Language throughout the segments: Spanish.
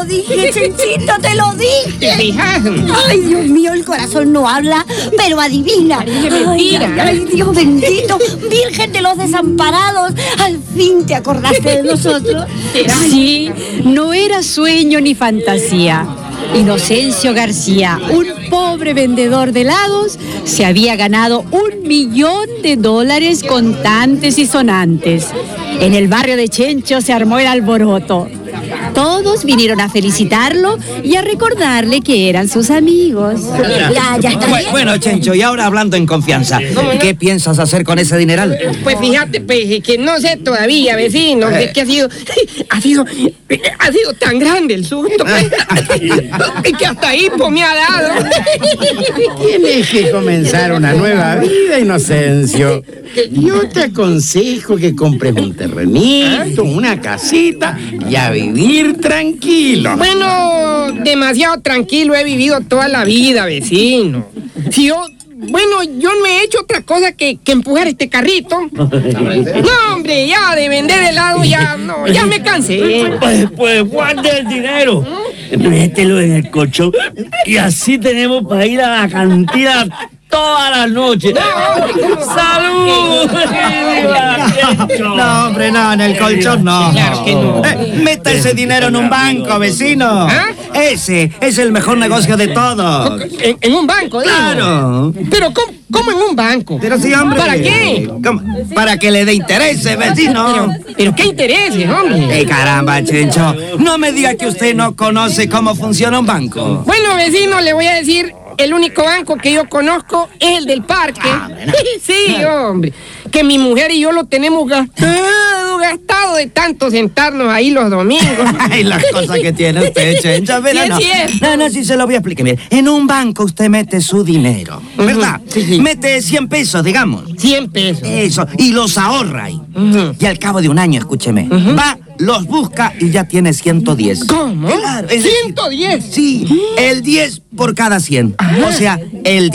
dije, Chenchito, te lo dije. ¿Te fijas? Ay, Dios mío, el corazón no habla, pero adivina. Mentira. Ay, Dios bendito, Virgen de los Desamparados, al fin te acordaste de nosotros. Sí, no era sueño ni fantasía. Inocencio García, un pobre vendedor de helados, se había ganado $1 millón contantes y sonantes. En el barrio de Chencho se armó el alboroto. Todos vinieron a felicitarlo y a recordarle que eran sus amigos. Ya está bien. Bueno, Chencho, y ahora hablando en confianza, ¿qué piensas hacer con ese dineral? Pues fíjate, pues, que no sé todavía, vecino, es que ha sido tan grande el susto, pues, que hasta hipo me ha dado. Tienes que comenzar una nueva vida, Inocencio. Yo te aconsejo que compres un terrenito, una casita y a vivir tranquilo. Bueno, demasiado tranquilo he vivido toda la vida, vecino. Si yo no he hecho otra cosa que empujar este carrito. No, hombre, ya de vender helado ya me cansé. Pues guarde el dinero, mételo en el colchón y así tenemos para ir a la cantina todas las noches. ¡Salud! No, hombre, no, en el colchón no. Claro que no. Meta ese dinero en un banco, vecino. Ese es el mejor negocio de todos. ¿En un banco, digo? Claro. Pero ¿cómo en un banco? Pero sí, hombre. ¿Para qué? ¿Cómo? Para que le dé intereses, vecino. Pero ¿qué intereses, hombre? Caramba, Chencho. No me diga que usted no conoce cómo funciona un banco. Bueno, vecino, le voy a decir, el único banco que yo conozco es el del parque. Sí, hombre. Que mi mujer y yo lo tenemos gastado de tanto sentarnos ahí los domingos. Ay, las cosas que tiene usted, Chencho. Pero Sí, es cierto. no, sí se lo voy a explicar. Mire, en un banco usted mete su dinero, ¿verdad? Sí. Mete 100 pesos, digamos. 100 pesos. Eso, y los ahorra ahí. Y al cabo de un año, escúcheme, va, los busca y ya tiene 110. ¿Cómo? Claro, es decir, 110. Sí, el 10 por cada 100. O sea, el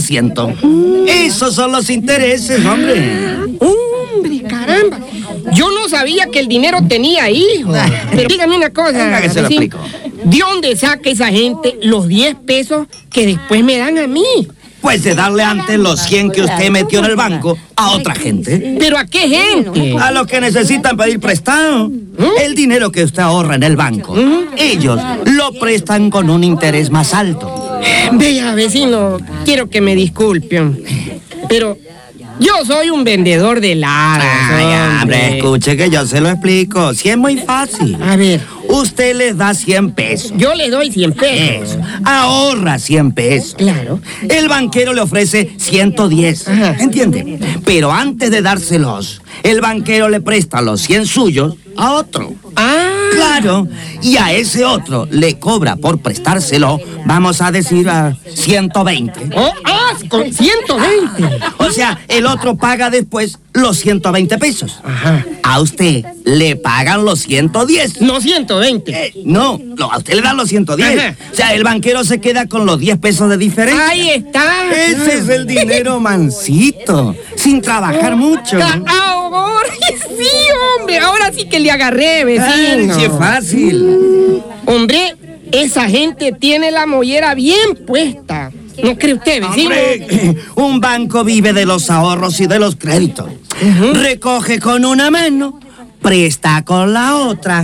10%. Esos son los intereses, hombre. Hombre, caramba. Yo no sabía que el dinero tenía hijos. Pero dígame una cosa. Venga, que se lo vecino. explico. ¿De dónde saca esa gente los 10 pesos que después me dan a mí? Pues de darle antes los 100 que usted metió en el banco a otra gente. ¿Pero a qué gente? A los que necesitan pedir prestado. El dinero que usted ahorra en el banco, ellos lo prestan con un interés más alto. Vea, vecino, quiero que me disculpen, pero yo soy un vendedor de helados. Ay, hombre, escuche que yo se lo explico. Sí, es muy fácil. A ver, Usted les da 100 pesos. yo le doy 100 pesos. Eso. Ahorra 100 pesos. Claro. El banquero le ofrece 110. Ajá. ¿Entiende? Pero antes de dárselos, el banquero le presta los 100 suyos a otro. Ah, Claro. Y a ese otro le cobra por prestárselo, vamos a decir, a 120. con 120. O sea, el otro paga después los 120 pesos. Ajá. A usted le pagan los 110. No 120. No, a usted le dan los 110. Ajá. O sea, el banquero se queda con los 10 pesos de diferencia. Ahí está. Ese es el dinero mansito, sin trabajar mucho. Ahora sí, hombre. Ahora sí que le agarré, Ay, vecino. sí es fácil. Hombre, esa gente tiene la mollera bien puesta. ¿No cree usted, vecino? Hombre, un banco vive de los ahorros y de los créditos. Recoge con una mano, presta con la otra.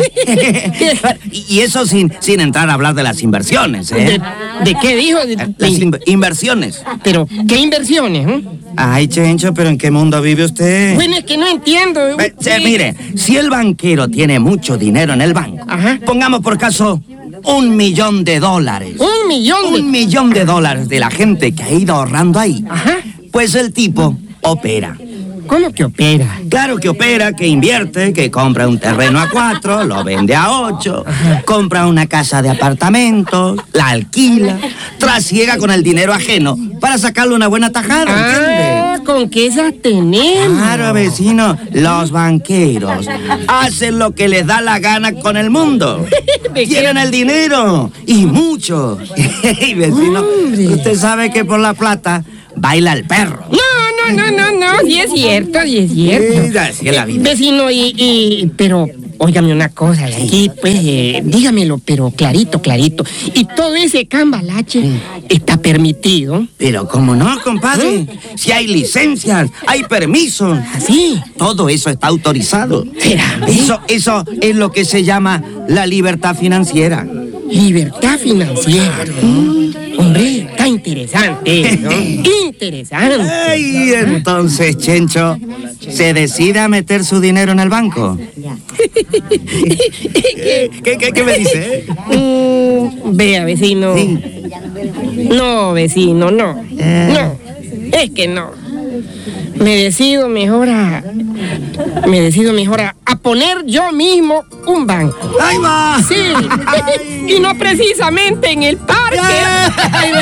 Y eso sin entrar a hablar de las inversiones, ¿eh? ¿De qué dijo? Las inversiones. Pero, ¿qué inversiones? Ay, Chencho, ¿pero en qué mundo vive usted? Bueno, es que no entiendo. Mire, si el banquero tiene mucho dinero en el banco, Ajá. pongamos por caso $1 millón. $1 millón $1 millón de la gente que ha ido ahorrando ahí. Ajá. Pues el tipo opera. ¿Cómo que opera? Claro que opera, que invierte, que compra un terreno a 4, lo vende a 8, compra una casa de apartamentos, la alquila, trasiega con el dinero ajeno para sacarle una buena tajada, ¿entiende? ¿Con qué esas tenemos? Claro, vecino, los banqueros hacen lo que les da la gana con el mundo. Quieren el dinero, y mucho. Y vecino, usted sabe que por la plata baila el perro. No, sí es cierto, sí es cierto. Sí, así es la vida. Vecino, pero óigame una cosa, de aquí, pues, dígamelo, pero clarito, clarito. Y todo ese cambalache está permitido. Pero cómo no, compadre. Si hay licencias, hay permisos. ¿Así? Todo eso está autorizado. ¿Será? Eso es lo que se llama la libertad financiera. Libertad financiera. Hombre, está interesante, ¿no? Interesante. Ay, entonces, Chencho, ¿se decide a meter su dinero en el banco? ¿Qué me dice? Vea, vecino. Sí. No, vecino, no. No, es que no. Me decido mejor a poner yo mismo un banco. ¡Ahí va! Sí, y no precisamente en el parque. ¡Ay,